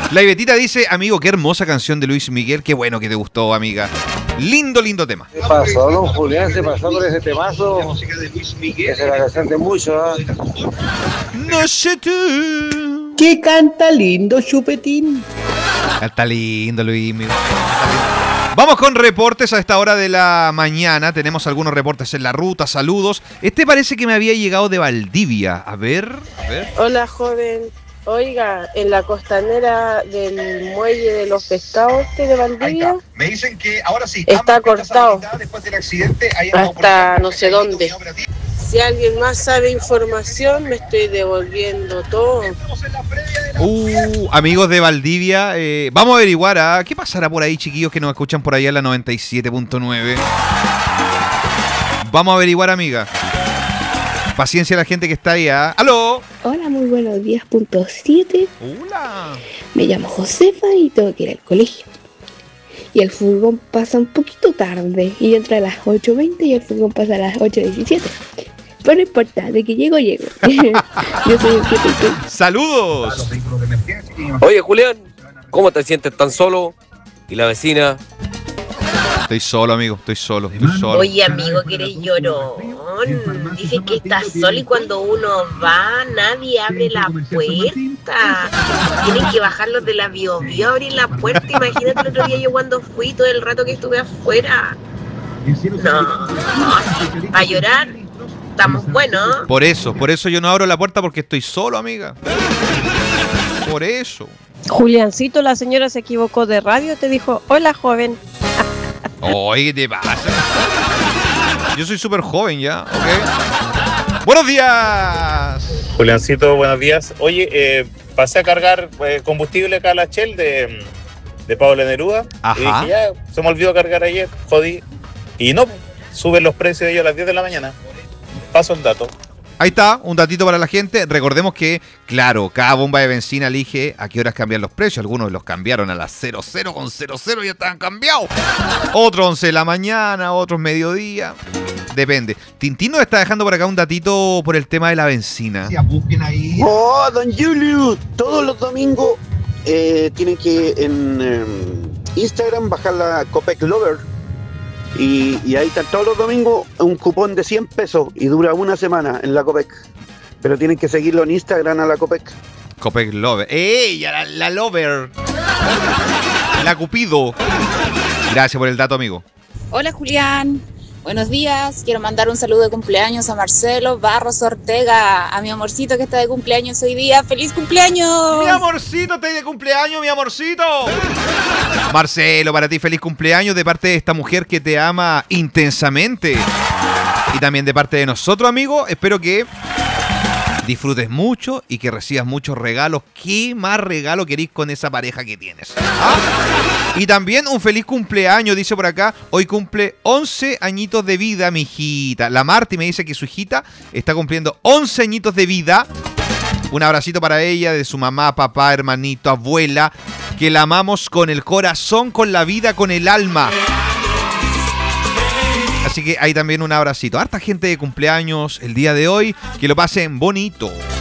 La Ibetita dice, amigo, qué hermosa canción de Luis Miguel. Qué bueno que te gustó, amiga. Lindo, lindo tema. ¿Qué pasó, don Julián? ¿Se pasó por ese temazo? Que se la canción de mucho, ¿ah? No sé tú. ¿Qué canta lindo, Chupetín? Está lindo, Luis Miguel. Vamos con reportes a esta hora de la mañana. Tenemos algunos reportes en la ruta. Saludos. Este parece que me había llegado de Valdivia. A ver. Hola, joven. Oiga, en la costanera del muelle de los pescados de Valdivia me dicen que ahora sí está cortado después del accidente hasta no sé dónde. Si alguien más sabe información, me estoy devolviendo todo. Amigos de Valdivia, vamos a averiguar qué pasará por ahí, chiquillos que nos escuchan por allá en la 97.9. Vamos a averiguar, amiga. Paciencia a la gente que está ahí. ¡Aló! Hola, muy buenos días, punto 7. Hola. Me llamo Josefa y tengo que ir al colegio. Y el furgón pasa un poquito tarde. Y yo entro a las 8:20 y el furgón pasa a las 8:17. Pero no importa, de que llego. Yo soy el Pepe. ¡Saludos! Oye, Julián, ¿cómo te sientes tan solo? ¿Y la vecina? Estoy solo, amigo, estoy solo. Oye, amigo, que eres llorón. Dice que estás solo y cuando uno va, nadie abre la puerta. Tienen que bajarlos de la Biobío a abrir la puerta. Imagínate el otro día yo cuando fui, todo el rato que estuve afuera. No, a llorar estamos buenos. Por eso yo no abro la puerta porque estoy solo, amiga. Por eso. Juliancito, la señora se equivocó de radio, te dijo, hola, joven. Oye, ¿qué te pasa? Yo soy súper joven ya, ¿ok? ¡Buenos días! Juliancito, buenos días. Oye, pasé a cargar combustible acá a la Shell de Pablo Neruda. Ajá. Y dije, ya, se me olvidó cargar ayer, jodí. Y no, suben los precios de ellos a las 10 de la mañana. Paso el dato. Ahí está, un datito para la gente. Recordemos que, claro, cada bomba de benzina elige a qué horas cambian los precios. Algunos los cambiaron a las 00:00 y ya estaban cambiados. Otros 11 de la mañana, otros mediodía. Depende. Tintín nos está dejando por acá un datito por el tema de la benzina. Oh, don Julio, todos los domingos tienen que en Instagram bajar la Copec Lover. Y ahí está todos los domingos un cupón de 100 pesos y dura una semana en la Copec. Pero tienen que seguirlo en Instagram a la Copec. Copec Lover. ¡Ey! La Lover. La Cupido. Gracias por el dato, amigo. Hola, Julián. Buenos días. Quiero mandar un saludo de cumpleaños a Marcelo Barros Ortega, a mi amorcito que está de cumpleaños hoy día. ¡Feliz cumpleaños! ¡Mi amorcito, está de cumpleaños, mi amorcito! Marcelo, para ti feliz cumpleaños de parte de esta mujer que te ama intensamente. Y también de parte de nosotros, amigo. Espero que disfrutes mucho y que recibas muchos regalos. ¿Qué más regalo querís con esa pareja que tienes? Y también un feliz cumpleaños, dice por acá. Hoy cumple 11 añitos de vida, mi hijita. La Marti me dice que su hijita está cumpliendo 11 añitos de vida. Un abracito para ella, de su mamá, papá, hermanito, abuela. Que la amamos con el corazón, con la vida, con el alma. Así que hay también un abracito. Harta gente de cumpleaños el día de hoy. Que lo pasen bonito.